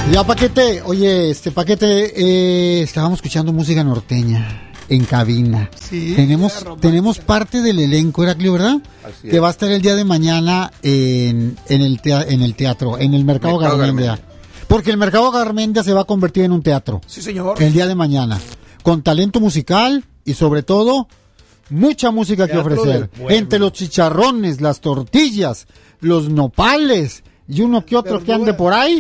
Ya, Paquete, oye, Paquete, estábamos escuchando música norteña en cabina. Sí. Tenemos parte del elenco, Heraclio, ¿verdad? Así Que es. va a estar el día de mañana en el teatro, en el Mercado Garmendia. Porque el Mercado Garmendia se va a convertir en un teatro. Sí, señor. El día de mañana. Con talento musical y sobre todo, mucha música que Teatro ofrecer. del pueblo. Entre los chicharrones, las tortillas, los nopales y uno que otro que ande por ahí.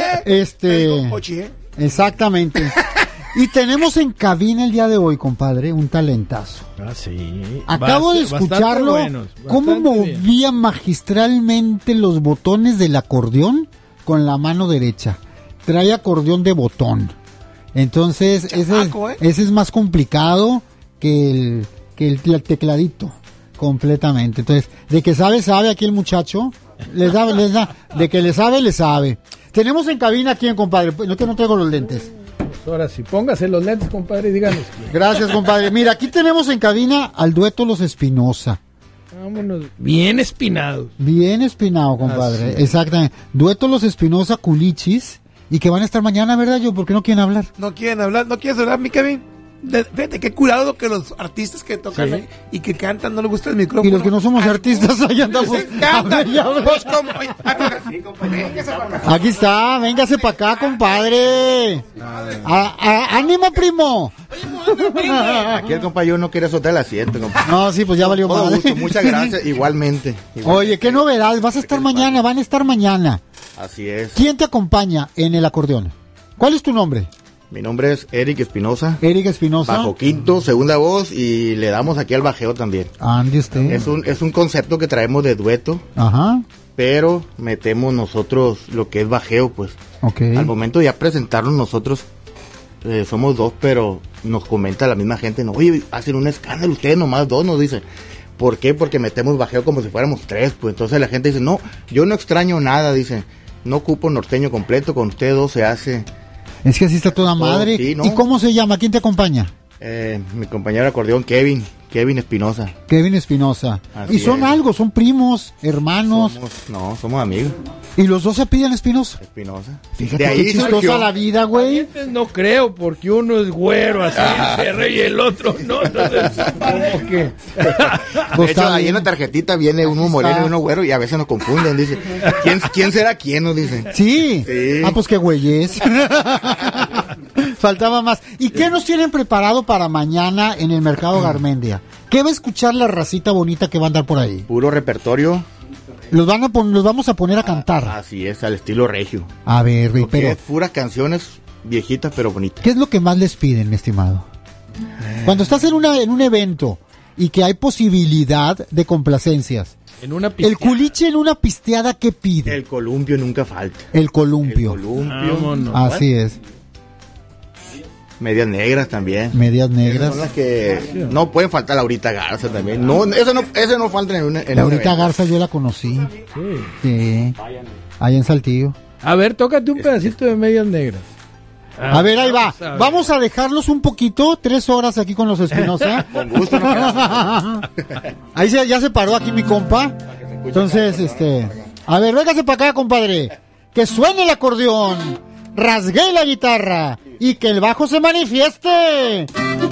Exactamente. Y tenemos en cabina el día de hoy, compadre, un talentazo. Ah, sí. Acabo de escucharlo, cómo movía magistralmente los botones del acordeón con la mano derecha. Trae acordeón de botón. Entonces, Chamaco, ese es más complicado que el tecladito, completamente. Entonces, de que sabe aquí el muchacho, les da, de que le sabe. Tenemos en cabina a quién, compadre, no que no traigo los lentes. Ahora sí, póngase los lentes, compadre, y díganos. Gracias, compadre. Mira, aquí tenemos en cabina al dueto Los Espinosa. Vámonos. Bien espinados. Bien espinado, compadre. Así. Exactamente. Dueto Los Espinosa Culichis. Y que van a estar mañana, ¿verdad? ¿Por qué no quieren hablar? No quieren hablar, no quieres hablar, mi Kevin. Fíjate, qué curado que los artistas que tocan ahí y que cantan no les gusta el micrófono. Y los que no somos artistas, ahí andamos. Cantan. Pues, aquí está, véngase para acá, compadre. ¡Ánimo, primo! Aquí el compañero no quiere soltar el asiento, compadre. No, sí, pues ya valió Todo madre. gusto, muchas gracias, igualmente. Oye, qué novedades, van a estar mañana. Así es. ¿Quién te acompaña en el acordeón? ¿Cuál es tu nombre? Mi nombre es Eric Espinosa. Eric Espinosa. Bajo quinto, segunda voz y le damos aquí al bajeo también. Ande usted. Es un concepto que traemos de dueto, Ajá. pero metemos nosotros lo que es bajeo, pues. Ok. Al momento de ya presentarnos nosotros, somos dos, pero nos comenta la misma gente, no, oye, hacen un escándalo, ustedes nomás dos, nos dicen. ¿Por qué? Porque metemos bajeo como si fuéramos tres, pues. Entonces la gente dice, no, yo no extraño nada, dice, no ocupo norteño completo, con ustedes dos se hace. Es que así está toda madre. Sí, ¿no? ¿Y cómo se llama? ¿Quién te acompaña? Mi compañero de acordeón, Kevin Espinosa. Kevin Espinosa. Así Y son es. algo, son primos, hermanos. Somos amigos. Y los dos se piden Espinosa. Espinosa. Fíjate De ahí qué chistosa surgió. la vida, güey. No creo, porque uno es güero así, y el otro no. Entonces, ¿cómo que? De Pues hecho, está ahí bien. en la tarjetita viene uno Aquí moreno está. y uno güero y a veces nos confunden. Dice, ¿quién será quién? Nos dicen. Sí. Sí. Ah, pues qué güeyes. Faltaba más. ¿Y qué nos tienen preparado para mañana en el Mercado Garmendia? ¿Qué va a escuchar la racita bonita que va a andar por ahí? Puro repertorio. Los vamos a poner a cantar. Así es, al estilo regio. A ver, güey, Porque pero es puras canciones viejitas pero bonitas. ¿qué es lo que más les piden, mi estimado? Cuando estás en un evento y que hay posibilidad de complacencias, En una el culiche en una pisteada, ¿qué pide? El columpio nunca falta. El columpio. El columpio. Vámonos. Así es. Medias negras también. Medias negras. Son las que no pueden faltar. Laurita Garza también. No, eso no falta en un Laurita evento. Garza yo la conocí. Sí. Sí. Allá en Saltillo. A ver, tócate un pedacito de medias negras. A ver, ahí va. ver. Vamos a dejarlos un poquito, 3 horas aquí con los Espinosa. Con gusto. ¿No? Ahí ya se paró aquí mi compa. Entonces, a ver, véngase para acá, compadre. Que suene el acordeón, rasgue la guitarra y que el bajo se manifieste.